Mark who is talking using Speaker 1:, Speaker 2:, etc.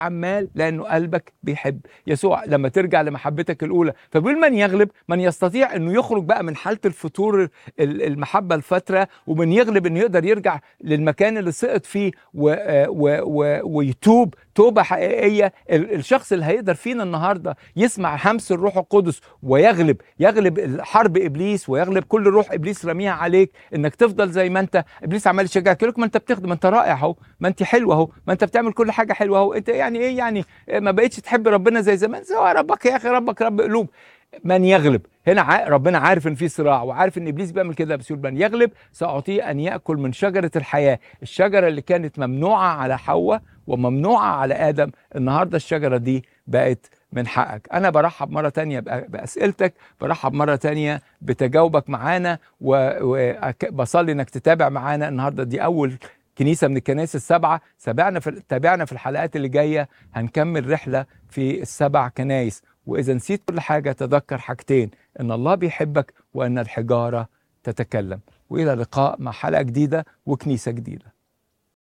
Speaker 1: عمال لانه قلبك بيحب يسوع لما ترجع لمحبتك الاولى. فبيقول من يغلب، من يستطيع انه يخرج بقى من حاله الفتور المحبه الفتره، ومن يغلب انه يقدر يرجع للمكان اللي سقط فيه ويتوب توبه حقيقيه. الشخص اللي هيقدر فينا النهارده يسمع همس الروح القدس يغلب حرب ابليس، ويغلب كل روح ابليس رميها عليك انك تفضل زي ما انت. ابليس عمال يشجعك، يقول لك ما انت بتخدم، ما انت رائع اهو، ما انت حلو اهو، ما انت بتعمل كل حاجه حلوه اهو، انت يعني ايه يعني ما بقتش تحب ربنا زي زمان؟ سواء ربك يا اخي، ربك رب قلوب. من يغلب هنا ربنا عارف ان في صراع، وعارف ان ابليس بيعمل كده، بس يقول من يغلب ساعطيه ان ياكل من شجره الحياه، الشجره اللي كانت ممنوعه على حواء وممنوعه على ادم. النهارده الشجره دي بقت من حقك. انا برحب مره تانية باسئلتك، برحب مره تانية بتجاوبك معانا، وبصلي انك تتابع معانا. النهارده دي اول كنيسه من الكنائس السبعه. تابعنا في الحلقات اللي جايه، هنكمل رحله في السبع كنائس. واذا نسيت كل حاجه تذكر حاجتين: ان الله بيحبك، وان الحجاره تتكلم. والى اللقاء مع حلقه جديده وكنيسه جديده.